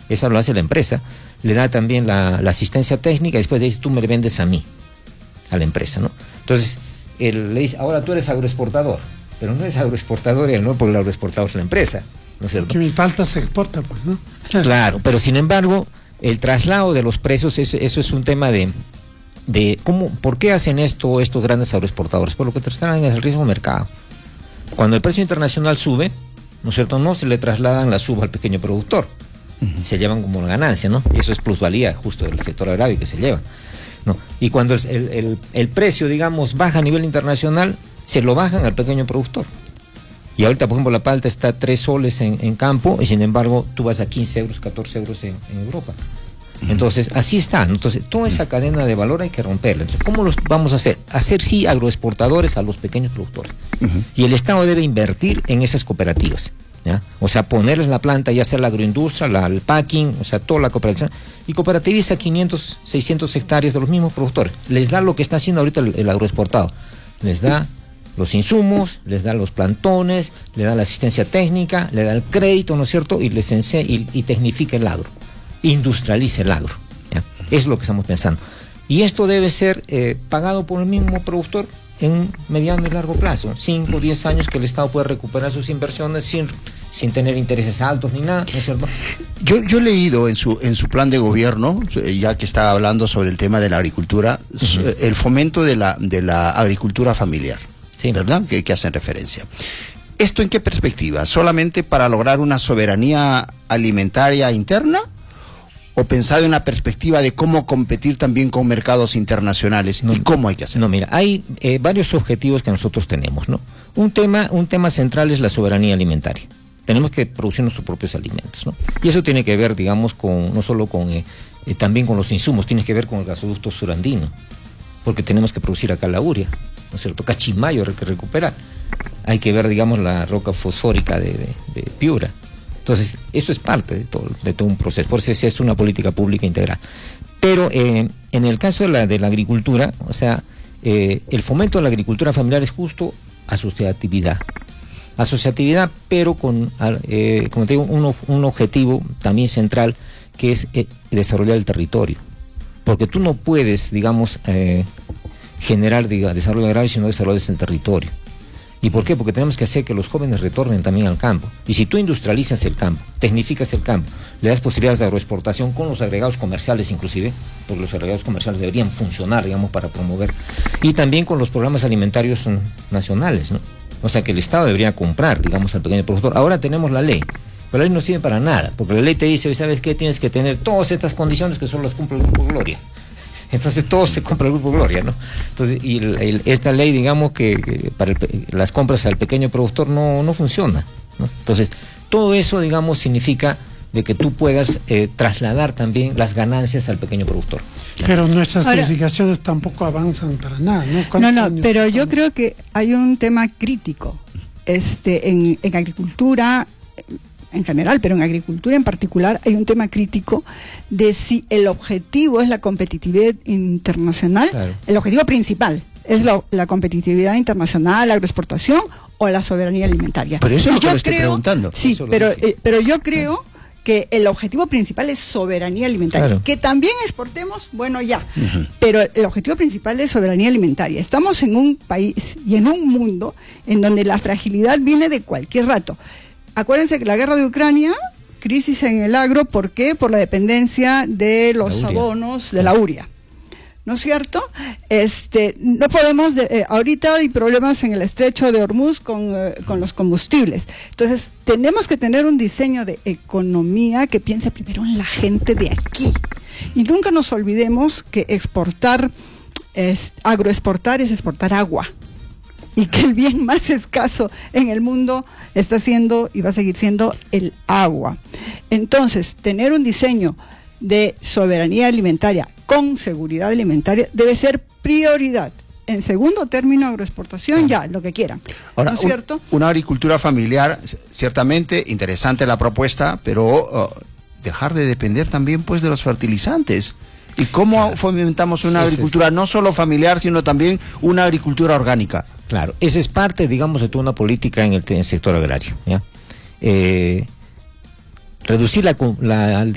esa lo hace la empresa, le da también la asistencia técnica y después le dice, tú me vendes a mí, a la empresa, ¿no? Entonces, él le dice, ahora tú eres agroexportador, pero no es agroexportador él, ¿no? Porque el agroexportador es la empresa, ¿no es cierto? Que mi palta se exporta, pues, ¿no? Claro, pero sin embargo, el traslado de los precios, eso es un tema de cómo, ¿por qué hacen esto estos grandes agroexportadores? Por lo que trasladan el riesgo de mercado. Cuando el precio internacional sube, ¿no es cierto? No se le trasladan la suba al pequeño productor, se llevan como una ganancia, ¿no? Y eso es plusvalía justo del sector agrario que se lleva, ¿no? Y cuando el precio, digamos, baja a nivel internacional, se lo bajan al pequeño productor. Y ahorita, por ejemplo, la palta está 3 soles en campo, y sin embargo, tú vas a 15 euros, 14 euros en Europa. Entonces, así está. Entonces, toda esa cadena de valor hay que romperla. Entonces, ¿cómo los vamos a hacer? Hacer, sí, agroexportadores a los pequeños productores. Y el Estado debe invertir en esas cooperativas, ¿ya? O sea, ponerles la planta, ya sea la agroindustria, el packing, o sea, toda la cooperación. Y cooperativiza 500, 600 hectáreas de los mismos productores. Les da lo que está haciendo ahorita el agroexportado. Les da los insumos, les da los plantones, le da la asistencia técnica, le da el crédito, ¿no es cierto? Y les enseña y tecnifica el agro. Industrialice el agro, ¿ya? Es lo que estamos pensando. Y esto debe ser pagado por el mismo productor en un mediano y largo plazo, 5 o 10 años que el Estado pueda recuperar sus inversiones sin tener intereses altos ni nada, ¿no es cierto? Yo he leído en su plan de gobierno, ya que estaba hablando sobre el tema de la agricultura, el fomento de la agricultura familiar, sí, ¿verdad? Que hacen referencia. ¿Esto en qué perspectiva? ¿Solamente para lograr una soberanía alimentaria interna? ¿O pensado en la perspectiva de cómo competir también con mercados internacionales? ¿Y cómo hay que hacerlo? No, mira, hay varios objetivos que nosotros tenemos, ¿no? Un tema central es la soberanía alimentaria. Tenemos que producir nuestros propios alimentos, ¿no? Y eso tiene que ver, digamos, no solo con también con los insumos, tiene que ver con el gasoducto surandino, porque tenemos que producir acá la urea, ¿no es cierto? Cachimayo hay que recuperar. Hay que ver, digamos, la roca fosfórica de Piura. Entonces, eso es parte de todo un proceso. Por eso es una política pública integral. Pero en el caso de la agricultura, o sea, el fomento de la agricultura familiar es justo asociatividad. Pero con, como te digo, un objetivo también central, que es desarrollar el territorio. Porque tú no puedes, digamos, generar desarrollo agrario si no desarrollas el territorio. ¿Y por qué? Porque tenemos que hacer que los jóvenes retornen también al campo. Y si tú industrializas el campo, tecnificas el campo, le das posibilidades de agroexportación con los agregados comerciales inclusive, porque los agregados comerciales deberían funcionar, digamos, para promover, y también con los programas alimentarios nacionales, ¿no? O sea que el Estado debería comprar, digamos, al pequeño productor. Ahora tenemos la ley, pero la ley no sirve para nada, porque la ley te dice, ¿sabes qué? Tienes que tener todas estas condiciones que solo las cumple el Grupo Gloria. Entonces todo se compra el Grupo Gloria, ¿no? Entonces, y esta ley, digamos, que para las compras al pequeño productor no funciona, ¿no? Entonces, todo eso, digamos, significa de que tú puedas trasladar también las ganancias al pequeño productor. Pero nuestras certificaciones tampoco avanzan para nada, ¿no? No, pero yo creo que hay un tema crítico en agricultura en general, pero en agricultura en particular hay un tema crítico de si el objetivo es la competitividad internacional, claro. El objetivo principal es la competitividad internacional, la agroexportación o la soberanía alimentaria. Pero eso es lo que le estoy preguntando. Sí, pero yo creo que el objetivo principal es soberanía alimentaria. Claro. Que también exportemos, bueno, ya. Pero el objetivo principal es soberanía alimentaria. Estamos en un país y en un mundo en donde la fragilidad viene de cualquier rato. Acuérdense que la guerra de Ucrania, crisis en el agro, ¿por qué? Por la dependencia de los abonos de la urea. ¿No es cierto? No podemos, ahorita hay problemas en el estrecho de Hormuz con los combustibles. Entonces, tenemos que tener un diseño de economía que piense primero en la gente de aquí. Y nunca nos olvidemos que agroexportar es exportar agua. Y que el bien más escaso en el mundo está siendo y va a seguir siendo el agua. Entonces, tener un diseño de soberanía alimentaria con seguridad alimentaria debe ser prioridad. En segundo término, agroexportación, ya, lo que quieran. Ahora, ¿no es cierto? Una agricultura familiar, ciertamente interesante la propuesta, pero dejar de depender también pues de los fertilizantes. ¿Y cómo fomentamos una agricultura no solo familiar, sino también una agricultura orgánica? Claro, esa es parte, digamos, de toda una política en el sector agrario, ¿ya? Reducir